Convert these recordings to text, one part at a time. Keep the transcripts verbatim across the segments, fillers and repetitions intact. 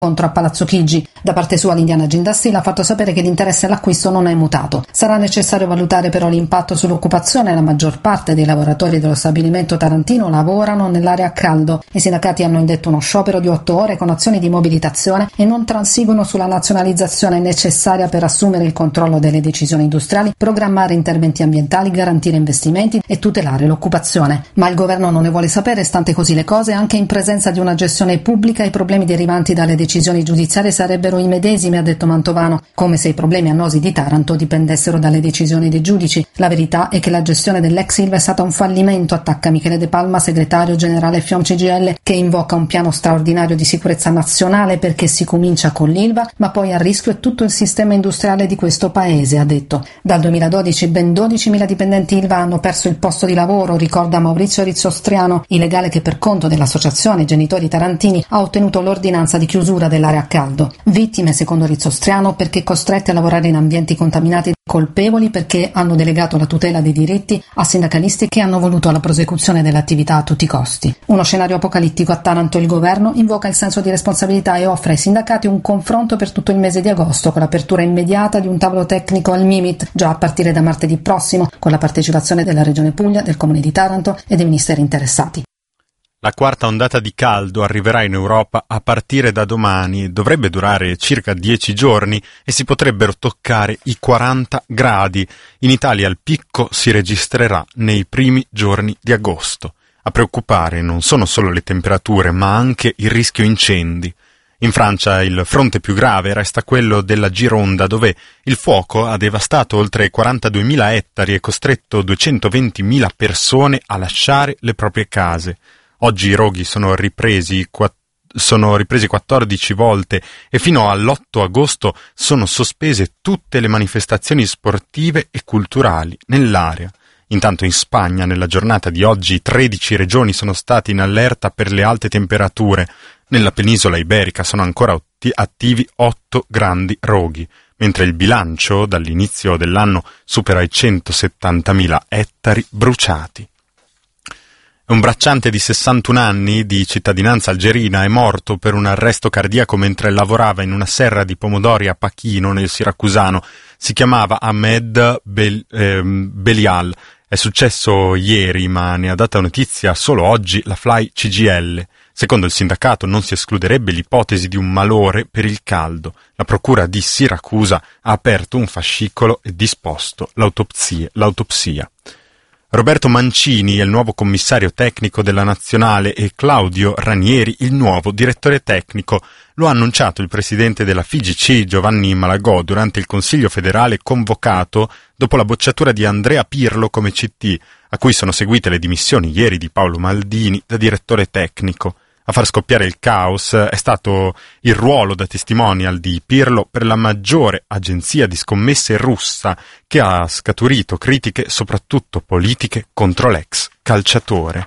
contro a Palazzo Chigi. Da parte sua l'Indiana Ginnda Steel ha fatto sapere che l'interesse all'acquisto non è mutato. Sarà necessario valutare però l'impatto sull'occupazione. La maggior parte dei lavoratori dello stabilimento tarantino lavorano nell'area a caldo. I sindacati hanno indetto uno sciopero di otto ore con azioni di mobilitazione e non transigono sulla nazionalizzazione necessaria per assumere il controllo delle decisioni industriali, programmare interventi ambientali, garantire investimenti e tutelare l'occupazione. Ma il governo non ne vuole sapere, stante così le cose, anche in presenza di una gestione pubblica i problemi derivanti dalle decisioni giudiziarie sarebbero i medesimi, ha detto Mantovano, come se i problemi annosi di Taranto dipendessero dalle decisioni dei giudici. La verità è che la gestione dell'ex Ilva è stata un fallimento, attacca Michele De Palma, segretario generale F I O M C G I L, che invoca un piano straordinario di sicurezza nazionale perché si comincia con l'Ilva, ma poi a rischio è tutto il sistema industriale di questo paese, ha detto. Dal duemiladodici ben dodicimila dipendenti Ilva hanno perso il posto di lavoro, ricorda Maurizio Rizzostriano, il legale che per conto dell'associazione Genitori Tarantini ha ottenuto l'ordinanza di chiusura dell'area a caldo. Vittime, secondo Rizzostriano, perché costretti a lavorare in ambienti contaminati, colpevoli perché hanno delegato la tutela dei diritti a sindacalisti che hanno voluto la prosecuzione dell'attività a tutti i costi. Uno scenario apocalittico a Taranto. Il governo invoca il senso di responsabilità e offre ai sindacati un confronto per tutto il mese di agosto con l'apertura immediata di un tavolo tecnico al Mimit già a partire da martedì prossimo, con la partecipazione della Regione Puglia, del Comune di Taranto e dei ministeri interessati. La quarta ondata di caldo arriverà in Europa a partire da domani, dovrebbe durare circa dieci giorni e si potrebbero toccare i quaranta gradi. In Italia il picco si registrerà nei primi giorni di agosto. A preoccupare non sono solo le temperature, ma anche il rischio incendi. In Francia il fronte più grave resta quello della Gironda, dove il fuoco ha devastato oltre quarantaduemila ettari e costretto duecentoventimila persone a lasciare le proprie case. Oggi i roghi sono ripresi, sono ripresi quattordici volte e fino all'otto agosto sono sospese tutte le manifestazioni sportive e culturali nell'area. Intanto in Spagna, nella giornata di oggi, tredici regioni sono state in allerta per le alte temperature. Nella penisola iberica sono ancora attivi otto grandi roghi, mentre il bilancio dall'inizio dell'anno supera i centosettantamila ettari bruciati. Un bracciante di sessantuno anni, di cittadinanza algerina, è morto per un arresto cardiaco mentre lavorava in una serra di pomodori a Pachino, nel Siracusano. Si chiamava Ahmed Bel, eh, Belial. È successo ieri, ma ne ha data notizia solo oggi la Fly C G I L. Secondo il sindacato non si escluderebbe l'ipotesi di un malore per il caldo. La procura di Siracusa ha aperto un fascicolo e disposto l'autopsia. l'autopsia. Roberto Mancini è il nuovo commissario tecnico della Nazionale e Claudio Ranieri il nuovo direttore tecnico. Lo ha annunciato il presidente della F I G C Giovanni Malagò durante il Consiglio federale convocato dopo la bocciatura di Andrea Pirlo come C T, a cui sono seguite le dimissioni ieri di Paolo Maldini da direttore tecnico. A far scoppiare il caos è stato il ruolo da testimonial di Pirlo per la maggiore agenzia di scommesse russa, che ha scaturito critiche soprattutto politiche contro l'ex calciatore.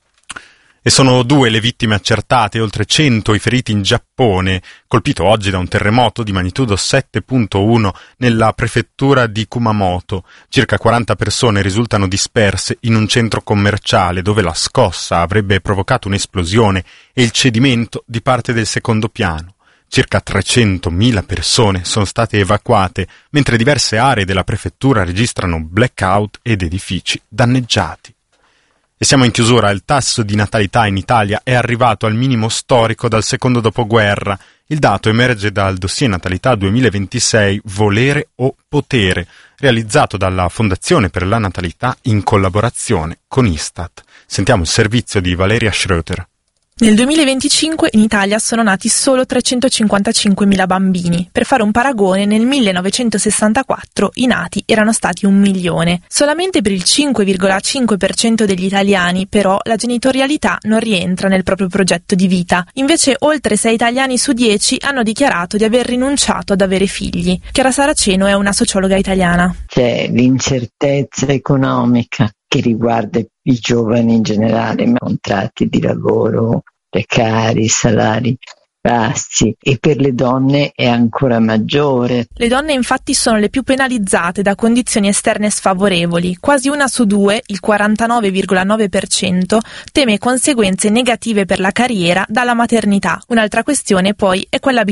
E sono due le vittime accertate, oltre cento i feriti in Giappone, colpito oggi da un terremoto di magnitudo sette virgola uno nella prefettura di Kumamoto. Circa quaranta persone risultano disperse in un centro commerciale dove la scossa avrebbe provocato un'esplosione e il cedimento di parte del secondo piano. Circa trecentomila persone sono state evacuate, mentre diverse aree della prefettura registrano blackout ed edifici danneggiati. E siamo in chiusura. Il tasso di natalità in Italia è arrivato al minimo storico dal secondo dopoguerra. Il dato emerge dal dossier Natalità duemilaventisei Volere o Potere, realizzato dalla Fondazione per la Natalità in collaborazione con Istat. Sentiamo il servizio di Valeria Schröter. Nel duemilaventicinque in Italia sono nati solo trecentocinquantacinquemila bambini. Per fare un paragone, nel millenovecentosessantaquattro i nati erano stati un milione. Solamente per il cinque virgola cinque per cento degli italiani, però, la genitorialità non rientra nel proprio progetto di vita. Invece, oltre sei italiani su dieci hanno dichiarato di aver rinunciato ad avere figli. Chiara Saraceno è una sociologa italiana. C'è l'incertezza economica che riguarda i giovani in generale, contratti di lavoro precari, salari bassi, e per le donne è ancora maggiore. Le donne infatti sono le più penalizzate da condizioni esterne sfavorevoli. Quasi una su due, il quarantanove virgola nove per cento, teme conseguenze negative per la carriera dalla maternità. Un'altra questione poi è quella